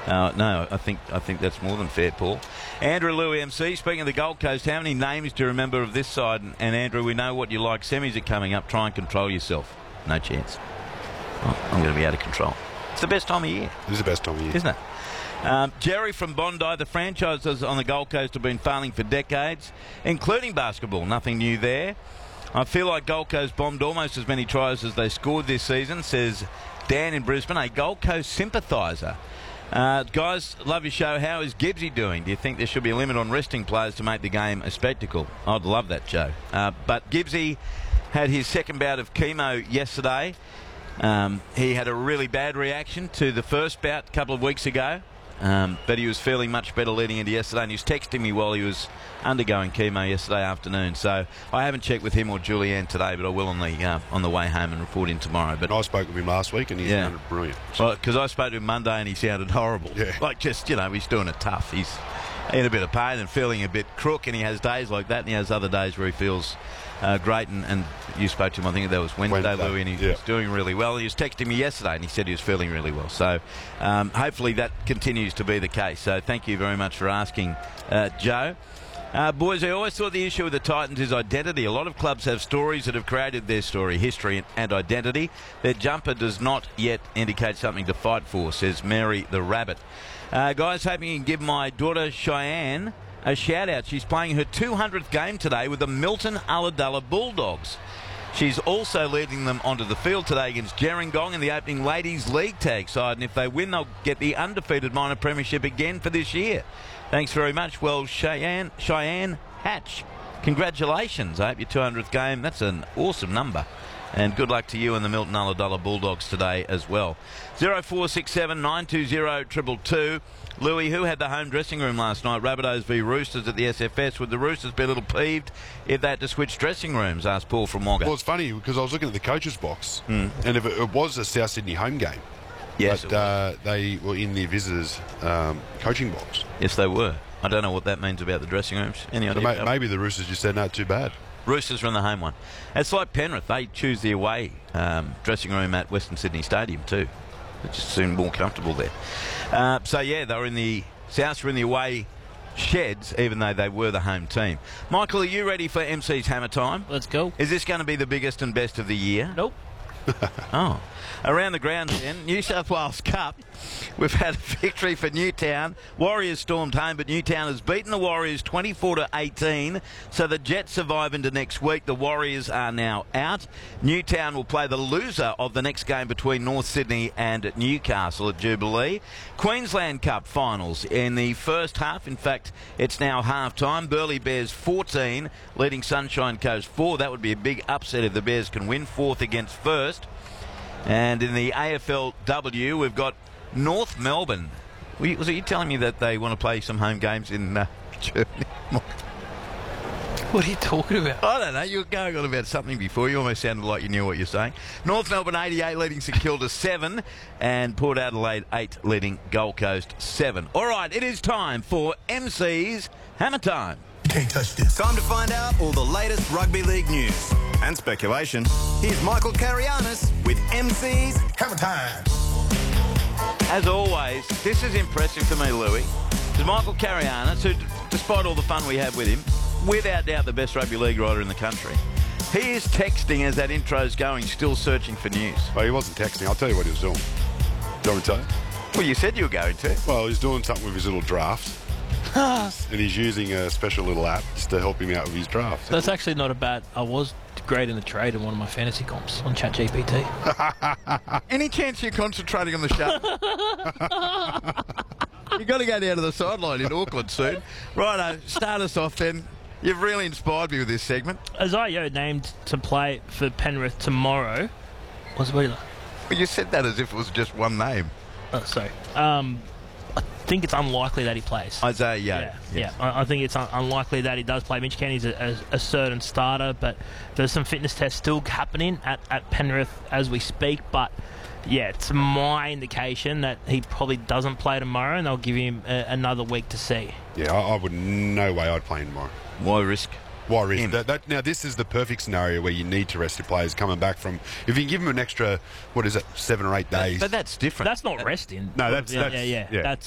No, I think that's more than fair, Paul. Andrew Louie MC, speaking of the Gold Coast, how many names do you remember of this side? And Andrew, we know what you like. Semis are coming up. Try and control yourself. No chance. Oh, I'm going to be out of control. It's the best time of year. It is the best time of year. Isn't it? Jerry from Bondi, the franchises on the Gold Coast have been failing for decades, including basketball. Nothing new there. I feel like Gold Coast bombed almost as many tries as they scored this season, says Dan in Brisbane, a Gold Coast sympathiser. Guys, love your show. How is Gibbsy doing? Do you think there should be a limit on resting players to make the game a spectacle? I'd love that, Joe. But Gibbsy had his second bout of chemo yesterday. He had a really bad reaction to the first bout a couple of weeks ago. But he was feeling much better leading into yesterday, and he was texting me while he was undergoing chemo yesterday afternoon. So I haven't checked with him or Julianne today, but I will on the way home and report in tomorrow. But I spoke with him last week, and he sounded brilliant. Well, because I spoke to him Monday, and he sounded horrible. Yeah. Like just, he's doing it tough. He's in a bit of pain and feeling a bit crook, and he has days like that, and he has other days where he feels great. And you spoke to him, I think that was Wednesday, Louie, and he was doing really well. He was texting me yesterday, and he said he was feeling really well. So hopefully that continues to be the case. So thank you very much for asking, Joe. Boys, I always thought the issue with the Titans is identity. A lot of clubs have stories that have created their story, history and identity. Their jumper does not yet indicate something to fight for, says Mary the Rabbit. Guys, hoping you can give my daughter Cheyenne a shout-out. She's playing her 200th game today with the Milton Ulladulla Bulldogs. She's also leading them onto the field today against Gerringong in the opening Ladies League Tag side, and if they win, they'll get the undefeated minor premiership again for this year. Thanks very much. Well, Cheyenne Hatch, congratulations. I hope your 200th game. That's an awesome number. And good luck to you and the Milton Ulladulla Bulldogs today as well. 0467 920 222. Louis, who had the home dressing room last night? Rabbitohs v Roosters at the SFS. Would the Roosters be a little peeved if they had to switch dressing rooms? Asked Paul from Wagga. Well, it's funny because I was looking at the coach's box, and if it was a South Sydney home game, yes, but they were in the visitors' coaching box. Yes, they were. I don't know what that means about the dressing rooms. Any idea? So maybe the Roosters just said, no, too bad. Roosters are in the home one. It's like Penrith. They choose the away dressing room at Western Sydney Stadium too. It just seemed more comfortable there. They were in the Souths were in the away sheds, even though they were the home team. Michael, are you ready for MC's Hammer Time? Let's go. Is this going to be the biggest and best of the year? Nope. Oh. Around the ground then, New South Wales Cup. We've had a victory for Newtown. Warriors stormed home, but Newtown has beaten the Warriors 24-18. So the Jets survive into next week. The Warriors are now out. Newtown will play the loser of the next game between North Sydney and Newcastle at Jubilee. Queensland Cup finals in the first half. In fact, it's now half-time. Burleigh Bears 14, leading Sunshine Coast 4. That would be a big upset if the Bears can win. Fourth against first. And in the AFLW, we've got North Melbourne. Was it you telling me that they want to play some home games in Germany? What are you talking about? I don't know. You were going on about something before. You almost sounded like you knew what you're saying. North Melbourne 88 leading St Kilda 7 and Port Adelaide 8 leading Gold Coast 7. All right, it is time for MC's Hammer Time. Can't touch this. Time to find out all the latest rugby league news and speculation. Here's Michael Carianis with MC's Hammer Time. As always, this is impressive to me, Louis. There's Michael Carianis, who, despite all the fun we have with him, without doubt the best rugby league writer in the country. He is texting as that intro's going, still searching for news. Well, he wasn't texting. I'll tell you what he was doing. Do you want me to tell you? Well, you said you were going to. Well, he's doing something with his little draft. And he's using a special little app just to help him out with his draft. That's actually not a bad... I was great in the trade in one of my fantasy comps on ChatGPT. Any chance you're concentrating on the show? You've got to go down to the sideline in Auckland soon. Righto, start us off then. You've really inspired me with this segment. Isaiah named to play for Penrith tomorrow. What's the Well, you said that as if it was just one name. Oh, sorry. I think it's unlikely that he plays. Isaiah Yeo. Yeah. I think it's unlikely that he does play. Mitch Kenny's a certain starter, but there's some fitness tests still happening at Penrith as we speak. But, yeah, it's my indication that he probably doesn't play tomorrow, and they'll give him another week to see. Yeah, I would no way I'd play him tomorrow. Why risk? Why risk? Now, this is the perfect scenario where you need to rest your players coming back from... If you can give them an extra, 7 or 8 days... But that's different. That's not resting. No, that's